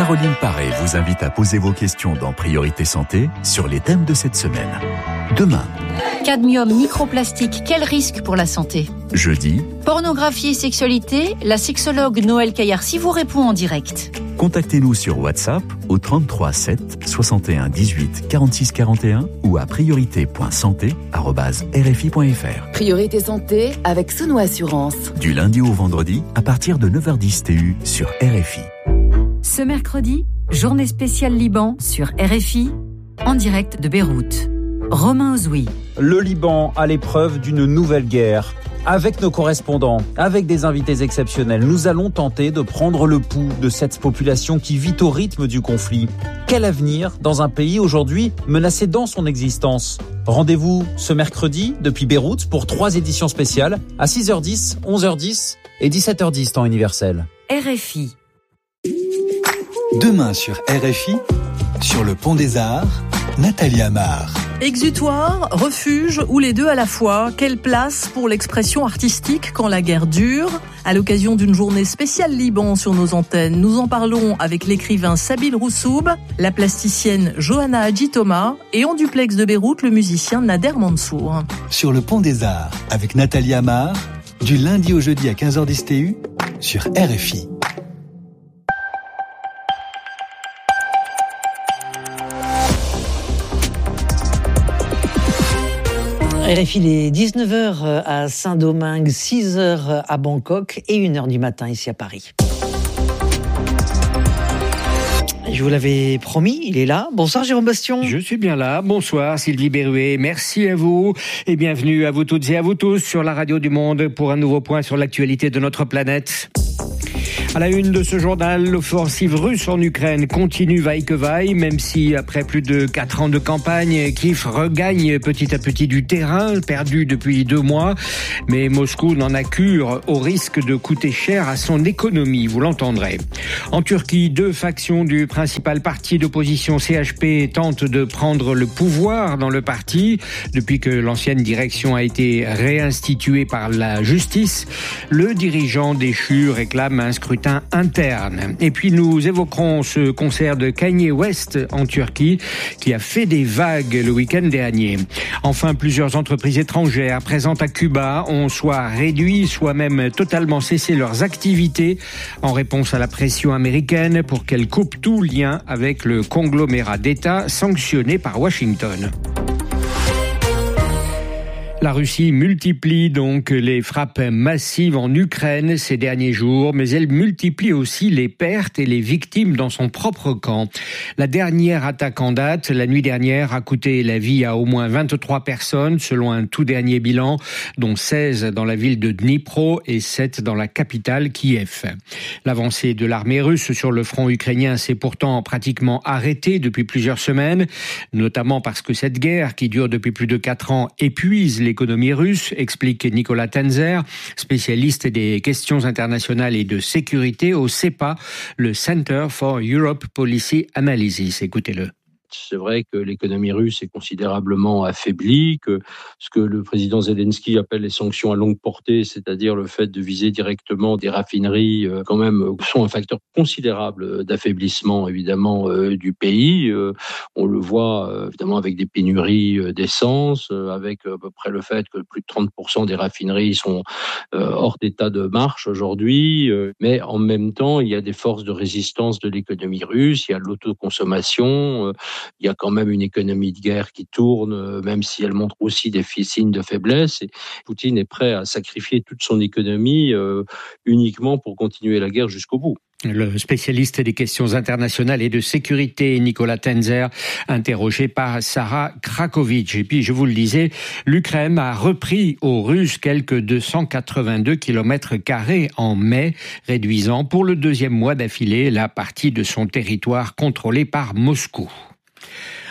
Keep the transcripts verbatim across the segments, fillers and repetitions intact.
Caroline Paré vous invite à poser vos questions dans Priorité Santé sur les thèmes de cette semaine. Demain. Cadmium, microplastique, quel risque pour la santé ? Jeudi. Pornographie et sexualité, la sexologue Noël Caillarcy vous répond en direct. Contactez-nous sur WhatsApp au trente-trois sept soixante et un dix-huit quarante-six quarante et un ou à priorité point santé arobase r f i point f r. Priorité Santé avec Souno Assurance. Du lundi au vendredi à partir de neuf heures dix T U sur R F I. Ce mercredi, journée spéciale Liban sur R F I, en direct de Beyrouth. Romain Ozoui. Le Liban à l'épreuve d'une nouvelle guerre. Avec nos correspondants, avec des invités exceptionnels, nous allons tenter de prendre le pouls de cette population qui vit au rythme du conflit. Quel avenir dans un pays aujourd'hui menacé dans son existence ? Rendez-vous ce mercredi depuis Beyrouth pour trois éditions spéciales à six heures dix, onze heures dix et dix-sept heures dix temps universel. R F I. Demain sur R F I, sur le Pont des Arts, Nathalie Amar. Exutoire, refuge ou les deux à la fois, quelle place pour l'expression artistique quand la guerre dure ? À l'occasion d'une journée spéciale Liban sur nos antennes, nous en parlons avec l'écrivain Sabil Roussoub, la plasticienne Johanna Hadji-Thomas et en duplex de Beyrouth, le musicien Nader Mansour. Sur le Pont des Arts avec Nathalie Amar, du lundi au jeudi à quinze heures dix T U sur R F I. R F I, il est dix-neuf heures à Saint-Domingue, six heures à Bangkok et une heure du matin ici à Paris. Je vous l'avais promis, il est là. Bonsoir Jérôme Bastion. Je suis bien là. Bonsoir Sylvie Berruet. Merci à vous et bienvenue à vous toutes et à vous tous sur la radio du Monde pour un nouveau point sur l'actualité de notre planète. À la une de ce journal, l'offensive russe en Ukraine continue vaille que vaille, même si après plus de quatre ans de campagne, Kiev regagne petit à petit du terrain, perdu depuis deux mois. Mais Moscou n'en a cure, au risque de coûter cher à son économie, vous l'entendrez. En Turquie, deux factions du principal parti d'opposition C H P tentent de prendre le pouvoir dans le parti. Depuis que l'ancienne direction a été réinstituée par la justice, le dirigeant déchu réclame un scrutin interne. Et puis nous évoquerons ce concert de Kanye West en Turquie qui a fait des vagues le week-end dernier. Enfin, plusieurs entreprises étrangères présentes à Cuba ont soit réduit, soit même totalement cessé leurs activités en réponse à la pression américaine pour qu'elle coupe tout lien avec le conglomérat d'États sanctionné par Washington. La Russie multiplie donc les frappes massives en Ukraine ces derniers jours, mais elle multiplie aussi les pertes et les victimes dans son propre camp. La dernière attaque en date, la nuit dernière, a coûté la vie à au moins vingt-trois personnes, selon un tout dernier bilan, dont seize dans la ville de Dnipro et sept dans la capitale Kiev. L'avancée de l'armée russe sur le front ukrainien s'est pourtant pratiquement arrêtée depuis plusieurs semaines, notamment parce que cette guerre, qui dure depuis plus de quatre ans, épuise les l'économie russe, explique Nicolas Tenzer, spécialiste des questions internationales et de sécurité au C E P A, le Center for Europe Policy Analysis. Écoutez-le. C'est vrai que l'économie russe est considérablement affaiblie, que ce que le président Zelensky appelle les sanctions à longue portée, c'est-à-dire le fait de viser directement des raffineries, euh, quand même, sont un facteur considérable d'affaiblissement, évidemment, euh, du pays. Euh, on le voit, euh, évidemment, avec des pénuries euh, d'essence, euh, avec à peu près le fait que plus de trente pour cent des raffineries sont euh, hors d'état de marche aujourd'hui. Euh, mais en même temps, il y a des forces de résistance de l'économie russe, il y a l'autoconsommation, euh, il y a quand même une économie de guerre qui tourne, même si elle montre aussi des signes de faiblesse. Et Poutine est prêt à sacrifier toute son économie euh, uniquement pour continuer la guerre jusqu'au bout. Le spécialiste des questions internationales et de sécurité, Nicolas Tenzer, interrogé par Sarah Krakovic. Et puis, je vous le disais, l'Ukraine a repris aux Russes quelques deux cent quatre-vingt-deux kilomètres carrés en mai, réduisant pour le deuxième mois d'affilée la partie de son territoire contrôlée par Moscou.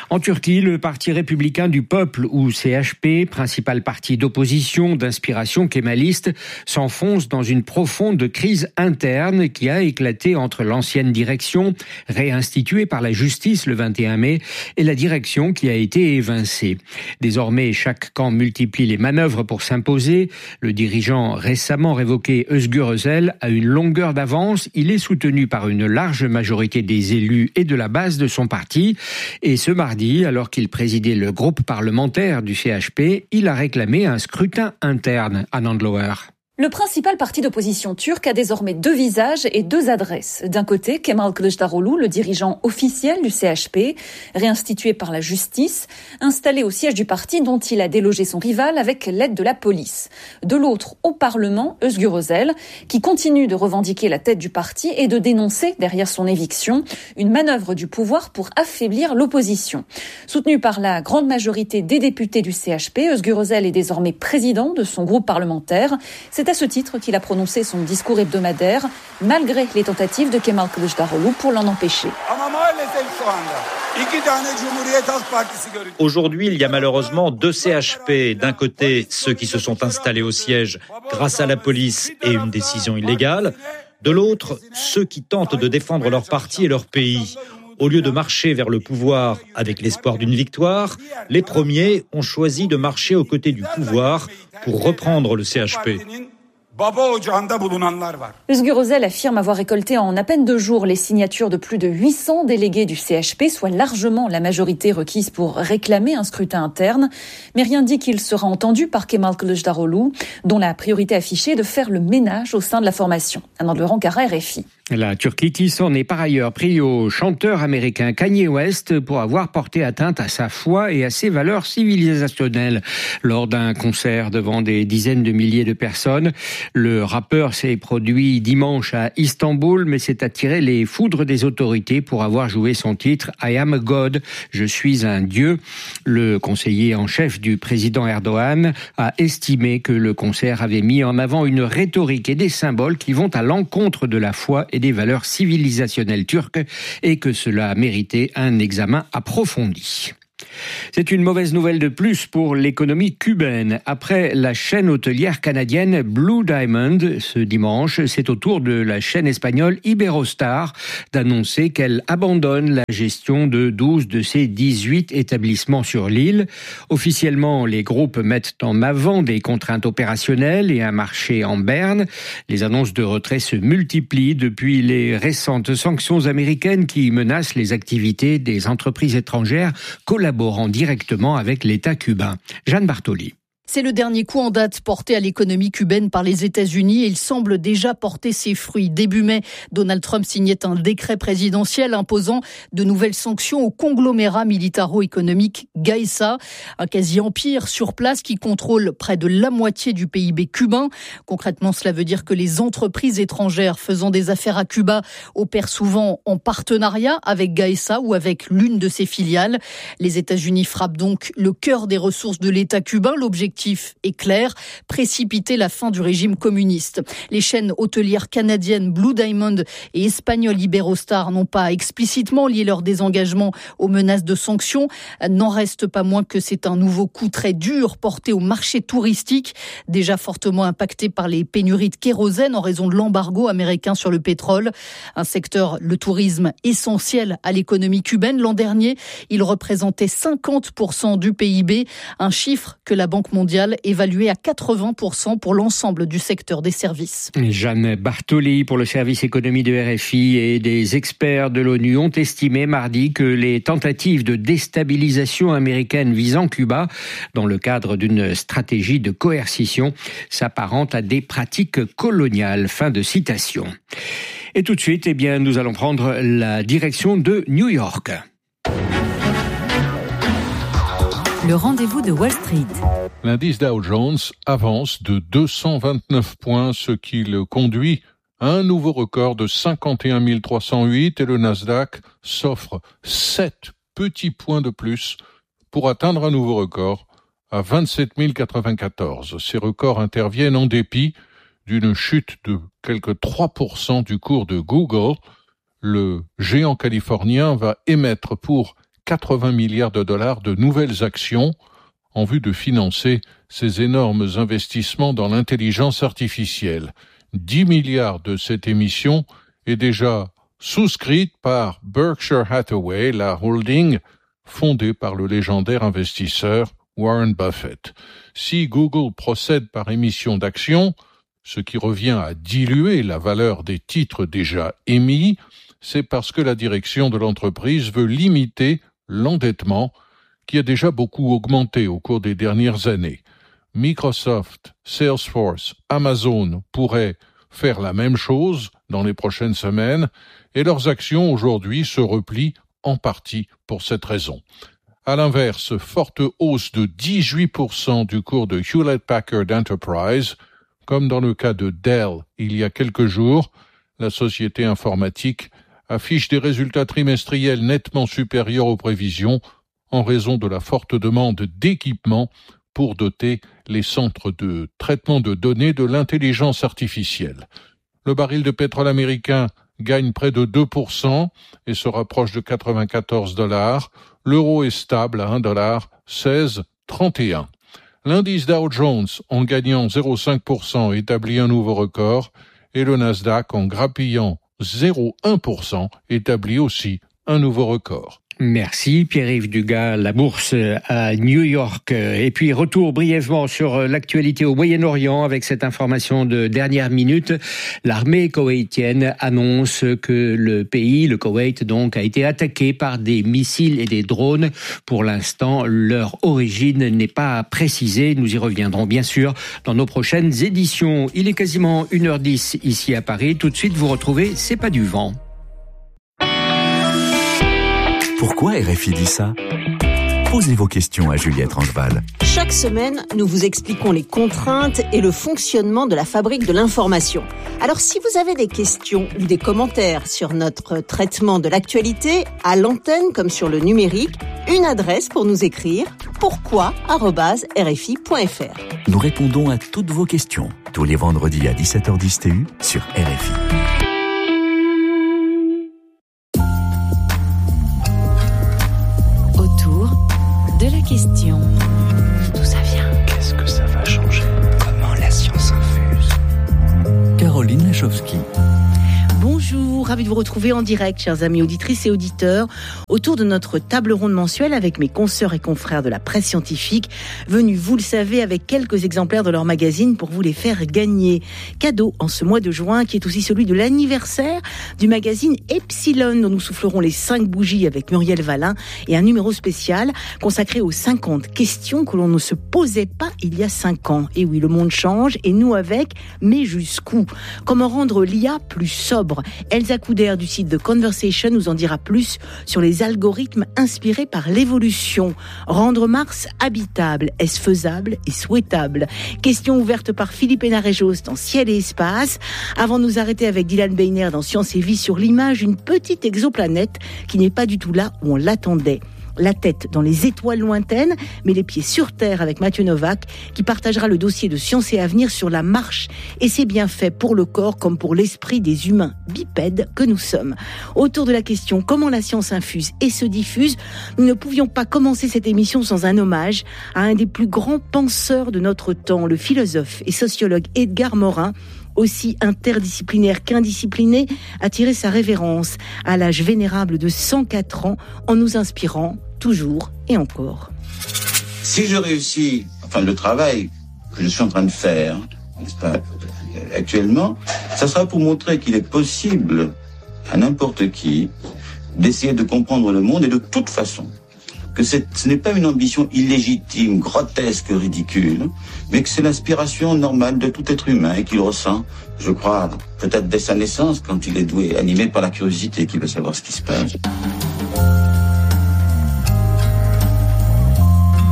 En Turquie, le Parti républicain du peuple, ou C H P, principal parti d'opposition d'inspiration kémaliste, s'enfonce dans une profonde crise interne qui a éclaté entre l'ancienne direction, réinstituée par la justice le vingt et un mai, et la direction qui a été évincée. Désormais, chaque camp multiplie les manœuvres pour s'imposer. Le dirigeant récemment révoqué Özgür Özel a une longueur d'avance. Il est soutenu par une large majorité des élus et de la base de son parti. Et ce mardi, alors qu'il présidait le groupe parlementaire du C H P, il a réclamé un scrutin interne à Nandlower. Le principal parti d'opposition turc a désormais deux visages et deux adresses. D'un côté, Kemal Kılıçdaroğlu, le dirigeant officiel du C H P, réinstitué par la justice, installé au siège du parti dont il a délogé son rival avec l'aide de la police. De l'autre, au Parlement, Özgür Özel, qui continue de revendiquer la tête du parti et de dénoncer, derrière son éviction, une manœuvre du pouvoir pour affaiblir l'opposition. Soutenu par la grande majorité des députés du C H P, Özgür Özel est désormais président de son groupe parlementaire. C'est à ce titre qu'il a prononcé son discours hebdomadaire, malgré les tentatives de Kemal Kılıçdaroğlu pour l'en empêcher. Aujourd'hui, il y a malheureusement deux C H P. D'un côté, ceux qui se sont installés au siège grâce à la police et une décision illégale. De l'autre, ceux qui tentent de défendre leur parti et leur pays. Au lieu de marcher vers le pouvoir avec l'espoir d'une victoire, les premiers ont choisi de marcher aux côtés du pouvoir pour reprendre le C H P. Özgür Özel affirme avoir récolté en à peine deux jours les signatures de plus de huit cents délégués du C H P, soit largement la majorité requise pour réclamer un scrutin interne. Mais rien dit qu'il sera entendu par Kemal Kılıçdaroğlu, dont la priorité affichée est de faire le ménage au sein de la formation. Un de Ankara, R F I. La Turquie qui s'en est par ailleurs pris au chanteur américain Kanye West pour avoir porté atteinte à sa foi et à ses valeurs civilisationnelles lors d'un concert devant des dizaines de milliers de personnes. Le rappeur s'est produit dimanche à Istanbul, mais s'est attiré les foudres des autorités pour avoir joué son titre « I am a God », « Je suis un Dieu ». Le conseiller en chef du président Erdogan a estimé que le concert avait mis en avant une rhétorique et des symboles qui vont à l'encontre de la foi et des valeurs civilisationnelles turques et que cela méritait un examen approfondi. C'est une mauvaise nouvelle de plus pour l'économie cubaine. Après la chaîne hôtelière canadienne Blue Diamond, ce dimanche, c'est au tour de la chaîne espagnole Iberostar d'annoncer qu'elle abandonne la gestion de douze de ses dix-huit établissements sur l'île. Officiellement, les groupes mettent en avant des contraintes opérationnelles et un marché en berne. Les annonces de retrait se multiplient depuis les récentes sanctions américaines qui menacent les activités des entreprises étrangères collaborant directement avec l'État cubain. Jeanne Bartoli. C'est le dernier coup en date porté à l'économie cubaine par les États-Unis et il semble déjà porter ses fruits. Début mai, Donald Trump signait un décret présidentiel imposant de nouvelles sanctions au conglomérat militaro-économique Gaesa, un quasi-empire sur place qui contrôle près de la moitié du P I B cubain. Concrètement, cela veut dire que les entreprises étrangères faisant des affaires à Cuba opèrent souvent en partenariat avec Gaesa ou avec l'une de ses filiales. Les États-Unis frappent donc le cœur des ressources de l'État cubain. L'objectif est clair, précipiter la fin du régime communiste. Les chaînes hôtelières canadiennes Blue Diamond et espagnoles Iberostar n'ont pas explicitement lié leur désengagement aux menaces de sanctions. N'en reste pas moins que c'est un nouveau coup très dur porté au marché touristique, déjà fortement impacté par les pénuries de kérosène en raison de l'embargo américain sur le pétrole. Un secteur, le tourisme, essentiel à l'économie cubaine. L'an dernier, il représentait cinquante pour cent du P I B, un chiffre que la Banque mondiale évalué à quatre-vingts pour cent pour l'ensemble du secteur des services. Jeanne Bartoli pour le service économie de R F I et des experts de l'ONU ont estimé mardi que les tentatives de déstabilisation américaine visant Cuba dans le cadre d'une stratégie de coercition s'apparentent à des pratiques coloniales. Fin de citation. Et tout de suite, eh bien, nous allons prendre la direction de New York. Le rendez-vous de Wall Street. L'indice Dow Jones avance de deux cent vingt-neuf points, ce qui le conduit à un nouveau record de cinquante et un mille trois cent huit et le Nasdaq s'offre sept petits points de plus pour atteindre un nouveau record à vingt-sept mille quatre-vingt-quatorze. Ces records interviennent en dépit d'une chute de quelque trois pour cent du cours de Google. Le géant californien va émettre pour quatre-vingts milliards de dollars de nouvelles actions en vue de financer ces énormes investissements dans l'intelligence artificielle. dix milliards de cette émission est déjà souscrite par Berkshire Hathaway, la holding fondée par le légendaire investisseur Warren Buffett. Si Google procède par émission d'actions, ce qui revient à diluer la valeur des titres déjà émis, c'est parce que la direction de l'entreprise veut limiter l'endettement qui a déjà beaucoup augmenté au cours des dernières années. Microsoft, Salesforce, Amazon pourraient faire la même chose dans les prochaines semaines et leurs actions aujourd'hui se replient en partie pour cette raison. À l'inverse, forte hausse de dix-huit pour cent du cours de Hewlett-Packard Enterprise, comme dans le cas de Dell il y a quelques jours, la société informatique affiche des résultats trimestriels nettement supérieurs aux prévisions en raison de la forte demande d'équipements pour doter les centres de traitement de données de l'intelligence artificielle. Le baril de pétrole américain gagne près de deux pour cent et se rapproche de quatre-vingt-quatorze dollars. L'euro est stable à un dollar seize trente et un. L'indice Dow Jones, en gagnant zéro virgule cinq pour cent, établit un nouveau record et le Nasdaq, en grappillant zéro virgule un pour cent, établit aussi un nouveau record. Merci Pierre-Yves Dugas, la bourse à New York. Et puis retour brièvement sur l'actualité au Moyen-Orient avec cette information de dernière minute. L'armée koweïtienne annonce que le pays, le Koweït donc, a été attaqué par des missiles et des drones. Pour l'instant, leur origine n'est pas précisée. Nous y reviendrons bien sûr dans nos prochaines éditions. Il est quasiment une heure dix ici à Paris. Tout de suite, vous retrouvez C'est pas du vent. Pourquoi R F I dit ça ? Posez vos questions à Juliette Rangeval. Chaque semaine, nous vous expliquons les contraintes et le fonctionnement de la fabrique de l'information. Alors si vous avez des questions ou des commentaires sur notre traitement de l'actualité, à l'antenne comme sur le numérique, une adresse pour nous écrire, pourquoi arobase r f i point f r. Nous répondons à toutes vos questions, tous les vendredis à dix-sept heures dix T U sur R F I. De la question. D'où ça vient ? Qu'est-ce que ça va changer ? Comment la science infuse ? Caroline Lachowski. Bonjour, ravi de vous retrouver en direct, chers amis auditrices et auditeurs, autour de notre table ronde mensuelle avec mes consoeurs et confrères de la presse scientifique, venus, vous le savez, avec quelques exemplaires de leur magazine pour vous les faire gagner. Cadeau en ce mois de juin, qui est aussi celui de l'anniversaire du magazine Epsilon, dont nous soufflerons les cinq bougies avec Muriel Valin, et un numéro spécial consacré aux cinquante questions que l'on ne se posait pas il y a cinq ans. Et oui, le monde change, et nous avec, mais jusqu'où ? Comment rendre l'I A plus sobre ? Elsa Couder du site The Conversation nous en dira plus sur les algorithmes inspirés par l'évolution. Rendre Mars habitable, est-ce faisable et souhaitable ? Question ouverte par Philippe Hénarejos dans Ciel et Espace. Avant de nous arrêter avec Dylan Beiner dans Science et Vie sur l'image d'une petite exoplanète qui n'est pas du tout là où on l'attendait. La tête dans les étoiles lointaines, mais les pieds sur terre avec Mathieu Novak, qui partagera le dossier de Science et Avenir sur la marche et ses bienfaits pour le corps comme pour l'esprit des humains bipèdes que nous sommes. Autour de la question comment la science infuse et se diffuse, nous ne pouvions pas commencer cette émission sans un hommage à un des plus grands penseurs de notre temps, le philosophe et sociologue Edgar Morin, aussi interdisciplinaire qu'indiscipliné, a tiré sa révérence à l'âge vénérable de cent quatre ans en nous inspirant toujours et encore. Si je réussis, enfin le travail que je suis en train de faire, n'est-ce pas, actuellement, ça sera pour montrer qu'il est possible à n'importe qui d'essayer de comprendre le monde et de toute façon. Que ce n'est pas une ambition illégitime, grotesque, ridicule, mais que c'est l'aspiration normale de tout être humain et qu'il ressent, je crois, peut-être dès sa naissance, quand il est doué, animé par la curiosité, qu'il veut savoir ce qui se passe.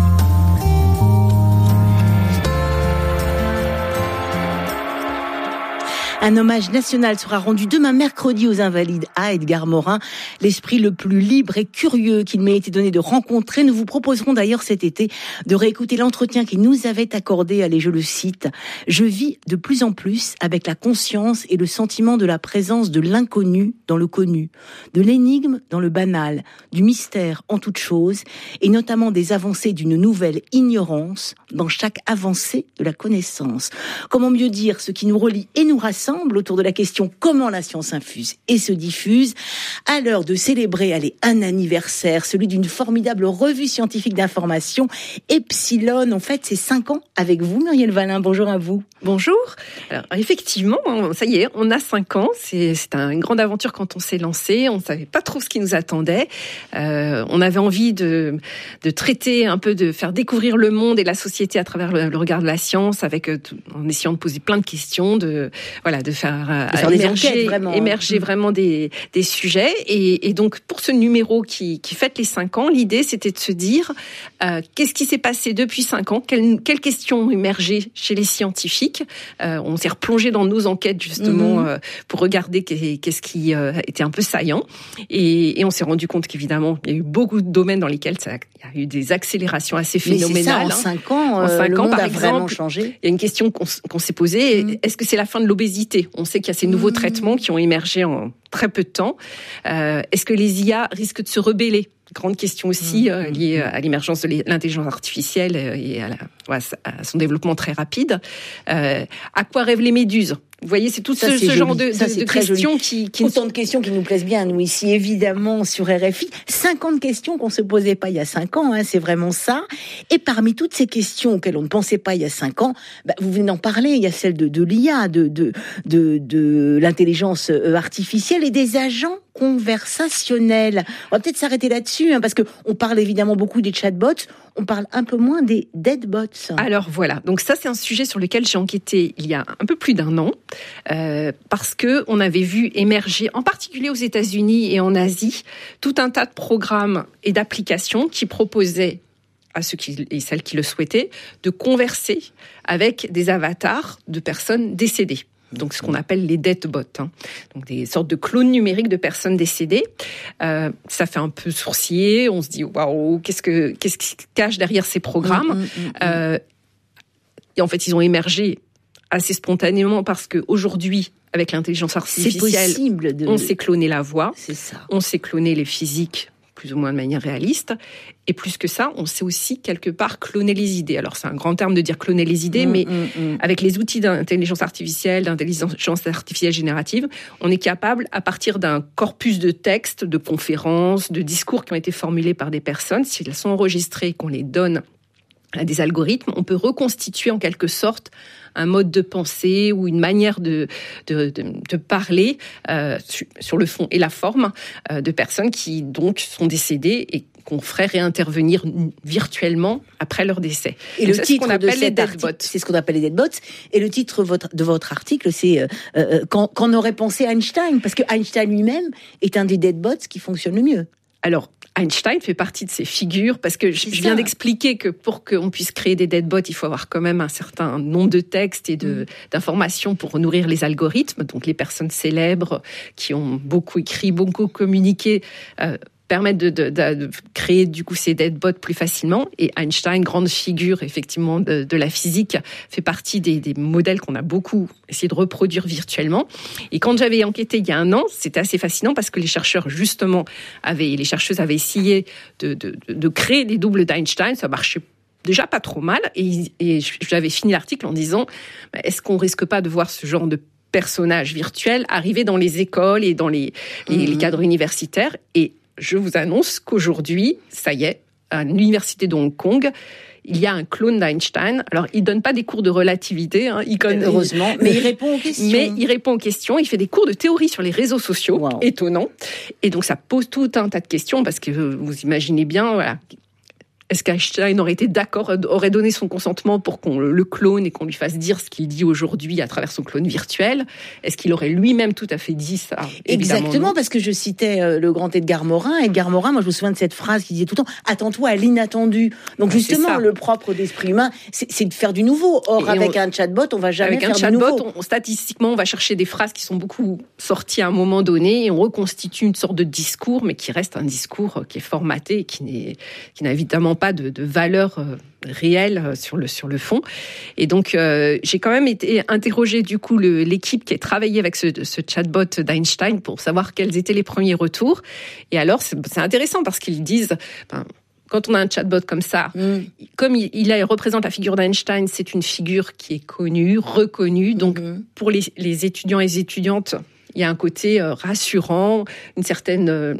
Un Un hommage national sera rendu demain mercredi aux Invalides à Edgar Morin, l'esprit le plus libre et curieux qu'il m'ait été donné de rencontrer. Nous vous proposerons d'ailleurs cet été de réécouter l'entretien qu'il nous avait accordé. Allez, je le cite. « Je vis de plus en plus avec la conscience et le sentiment de la présence de l'inconnu dans le connu, de l'énigme dans le banal, du mystère en toute chose, et notamment des avancées d'une nouvelle ignorance dans chaque avancée de la connaissance. » Comment mieux dire ce qui nous relie et nous rassemble autour de la question comment la science infuse et se diffuse, à l'heure de célébrer allez, un anniversaire, celui d'une formidable revue scientifique d'information, Epsilon. En fait, c'est cinq ans avec vous, Muriel Valin. Bonjour à vous. Bonjour. Alors, effectivement, ça y est, on a cinq ans. C'est, c'est une grande aventure quand on s'est lancé. On ne savait pas trop ce qui nous attendait. Euh, on avait envie de, de traiter un peu, de faire découvrir le monde et la société à travers le, le regard de la science, avec, en essayant de poser plein de questions, de, voilà, de faire, de faire émerger, des enquêtes, vraiment. émerger vraiment des, des sujets. Et, et donc, pour ce numéro qui, qui fête les cinq ans, l'idée, c'était de se dire, euh, qu'est-ce qui s'est passé depuis cinq ans? Quelles, quelles questions ont émergé chez les scientifiques? euh, On s'est replongé dans nos enquêtes, justement, mmh. euh, pour regarder qu'est-ce qui euh, était un peu saillant. Et, et on s'est rendu compte qu'évidemment, il y a eu beaucoup de domaines dans lesquels ça, il y a eu des accélérations assez phénoménales. Mais c'est ça, en cinq ans, en cinq le ans, monde par a exemple, vraiment changé. Il y a une question qu'on, qu'on s'est posée. Mmh. Est-ce que c'est la fin de l'obésité? On sait qu'il y a ces nouveaux mmh. traitements qui ont émergé en très peu de temps. Euh, est-ce que les I A risquent de se rebeller? Grande question aussi euh, liée à l'émergence de l'intelligence artificielle et à, la, à son développement très rapide. Euh, à quoi rêvent les méduses? Vous voyez, c'est tout ça, ce, ce genre de, ça, de, de questions qui, qui... Autant de questions qui nous plaisent bien, nous, ici, évidemment, sur R F I. cinquante questions qu'on se posait pas il y a cinq ans, hein, c'est vraiment ça. Et parmi toutes ces questions auxquelles on ne pensait pas il y a cinq ans, bah, vous venez d'en parler, il y a celle de, de l'I A, de, de, de, de l'intelligence artificielle et des agents conversationnels. On va peut-être s'arrêter là-dessus, hein, parce que on parle évidemment beaucoup des chatbots, on parle un peu moins des deadbots. Alors voilà, donc ça c'est un sujet sur lequel j'ai enquêté il y a un peu plus d'un an, euh, parce que on avait vu émerger, en particulier aux États-Unis et en Asie, tout un tas de programmes et d'applications qui proposaient à ceux qui, et celles qui le souhaitaient de converser avec des avatars de personnes décédées. Donc ce qu'on appelle les deadbots, hein. Donc des sortes de clones numériques de personnes décédées. Euh, ça fait un peu sourciller. On se dit waouh, qu'est-ce que qu'est-ce qui se cache derrière ces programmes? mmh, mmh, mmh. Euh, Et en fait, ils ont émergé assez spontanément parce que aujourd'hui, avec l'intelligence artificielle, de... on sait cloner la voix, c'est ça. On sait cloner les physiques, plus ou moins de manière réaliste. Et plus que ça, on sait aussi quelque part cloner les idées. Alors c'est un grand terme de dire cloner les idées, mmh, mais mmh, mmh. avec les outils d'intelligence artificielle, d'intelligence artificielle générative, on est capable, à partir d'un corpus de textes, de conférences, de discours qui ont été formulés par des personnes, s'ils sont enregistrés et qu'on les donne à des algorithmes, on peut reconstituer en quelque sorte un mode de pensée ou une manière de, de, de, de parler euh, sur le fond et la forme euh, de personnes qui donc sont décédées et qu'on ferait réintervenir virtuellement après leur décès. Et donc le titre ce qu'on appelle de les deadbots. C'est ce qu'on appelle les deadbots. Et le titre de votre article, c'est euh, euh, quand, quand on aurait pensé Einstein, parce que Einstein lui-même est un des deadbots qui fonctionne le mieux. Alors, Einstein fait partie de ces figures, parce que je, je viens d'expliquer que pour qu'on puisse créer des deadbots, il faut avoir quand même un certain nombre de textes et de, mmh. d'informations pour nourrir les algorithmes. Donc les personnes célèbres qui ont beaucoup écrit, beaucoup communiqué, euh, permettent de, de, de, de créer du coup ces deadbots plus facilement. Et Einstein, grande figure effectivement de, de la physique, fait partie des, des modèles qu'on a beaucoup essayé de reproduire virtuellement. Et quand j'avais enquêté il y a un an, c'était assez fascinant parce que les chercheurs justement avaient, les chercheuses avaient essayé de, de, de créer des doubles d'Einstein. Ça marchait déjà pas trop mal. Et, et j'avais fini l'article en disant, est-ce qu'on risque pas de voir ce genre de personnages virtuels arriver dans les écoles et dans les, les, mmh. les cadres universitaires? Et je vous annonce qu'aujourd'hui, ça y est, à l'université de Hong Kong, il y a un clone d'Einstein. Alors, il donne pas des cours de relativité, hein, il connaît, heureusement, mais il répond aux questions. Mais il répond aux questions. Il fait des cours de théorie sur les réseaux sociaux, wow. Étonnant. Et donc, ça pose tout un tas de questions parce que vous imaginez bien, voilà. est-ce qu'Einstein aurait été d'accord, aurait donné son consentement pour qu'on le clone et qu'on lui fasse dire ce qu'il dit aujourd'hui à travers son clone virtuel? Est-ce qu'il aurait lui-même tout à fait dit ça? Exactement, non. Parce que je citais le grand Edgar Morin. Edgar Morin, moi je me souviens de cette phrase qui disait tout le temps « Attends-toi à l'inattendu ». Donc justement, le propre d'esprit humain, c'est, c'est de faire du nouveau. Or, et avec on, un chatbot, on va jamais faire du nouveau. Avec un chatbot, on, statistiquement, on va chercher des phrases qui sont beaucoup sorties à un moment donné et on reconstitue une sorte de discours, mais qui reste un discours qui est formaté et qui, n'est, qui n'a évidemment pas de, de valeur euh, réelle sur le, sur le fond. Et donc, euh, j'ai quand même été interrogée, du coup, le, l'équipe qui a travaillé avec ce, ce chatbot d'Einstein pour savoir quels étaient les premiers retours. Et alors, c'est, c'est intéressant parce qu'ils disent... Ben, quand on a un chatbot comme ça, mm. comme il, il représente la figure d'Einstein, c'est une figure qui est connue, reconnue. Donc, mm. pour les, les étudiants et les étudiantes, il y a un côté euh, rassurant, une certaine... Euh,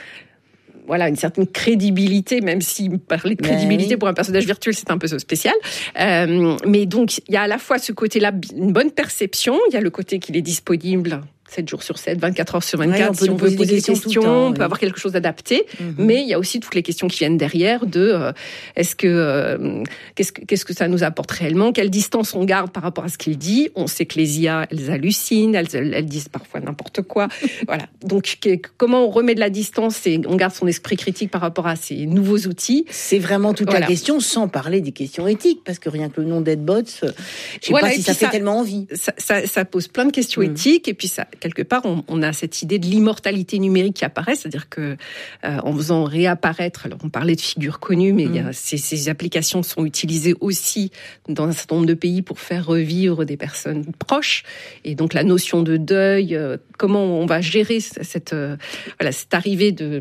voilà, une certaine crédibilité, même si parler de crédibilité oui. pour un personnage virtuel, c'est un peu spécial. Euh, mais donc, il y a à la fois ce côté-là, une bonne perception, il y a le côté qu'il est disponible sept jours sur sept, vingt-quatre heures sur vingt-quatre, ouais, si on veut poser des questions, des questions temps, on peut oui. avoir quelque chose d'adapté, mm-hmm. mais il y a aussi toutes les questions qui viennent derrière de euh, est-ce que, euh, qu'est-ce que qu'est-ce que ça nous apporte réellement, quelle distance on garde par rapport à ce qu'il dit. On sait que les I A, elles hallucinent, elles, elles, elles disent parfois n'importe quoi. Voilà. Donc, que, comment on remet de la distance et on garde son esprit critique par rapport à ces nouveaux outils. C'est vraiment toute voilà. la question, sans parler des questions éthiques, parce que rien que le nom d'Edbots, je sais voilà, pas si ça fait ça, tellement envie. Ça, ça, ça pose plein de questions mm. éthiques, et puis ça, quelque part, on, on a cette idée de l'immortalité numérique qui apparaît, c'est-à-dire que euh, en faisant réapparaître, alors on parlait de figures connues, mais mm. il y a, ces, ces applications sont utilisées aussi dans un certain nombre de pays pour faire revivre des personnes proches, et donc la notion de deuil, euh, comment on va gérer cette, euh, voilà, cette arrivée de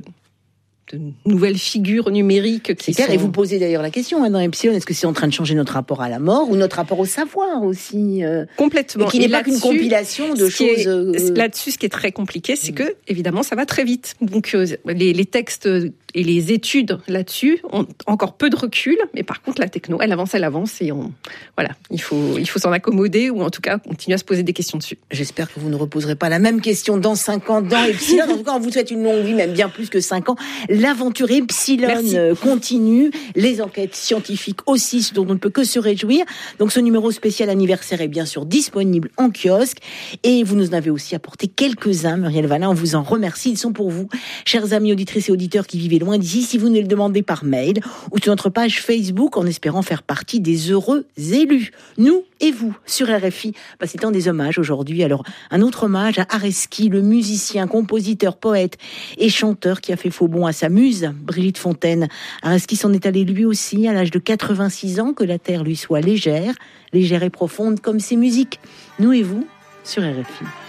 de nouvelles figures numériques qui c'est clair, sont... Et vous posez d'ailleurs la question hein, dans Epsilon, est-ce que c'est en train de changer notre rapport à la mort ou notre rapport au savoir aussi euh, Complètement. Et qui n'est et pas qu'une compilation de choses... Est, euh... Là-dessus, ce qui est très compliqué, c'est mmh. que, évidemment, ça va très vite. Donc, euh, les, les textes et les études là-dessus ont encore peu de recul, mais par contre, la techno, elle avance, elle avance, et on... voilà, il faut, il faut s'en accommoder, ou en tout cas, continuer à se poser des questions dessus. J'espère que vous ne reposerez pas la même question dans cinq ans dans Epsilon. En tout cas, on vous souhaite une longue vie, même bien plus que cinq ans. L'aventure Epsilon Merci. continue, les enquêtes scientifiques aussi, ce dont on ne peut que se réjouir. Donc ce numéro spécial anniversaire est bien sûr disponible en kiosque, et vous nous en avez aussi apporté quelques-uns, Muriel Valin, on vous en remercie, ils sont pour vous, chers amis auditrices et auditeurs qui vivez loin d'ici, si vous nous le demandez par mail ou sur notre page Facebook, en espérant faire partie des heureux élus. Nous et vous, sur R F I, bah, c'est un des hommages aujourd'hui. Alors, un autre hommage à Areski, le musicien, compositeur, poète et chanteur qui a fait faux bond à sa muse, Brigitte Fontaine. Areski s'en est allé lui aussi à l'âge de quatre-vingt-six ans, que la terre lui soit légère, légère et profonde comme ses musiques. Nous et vous, sur R F I.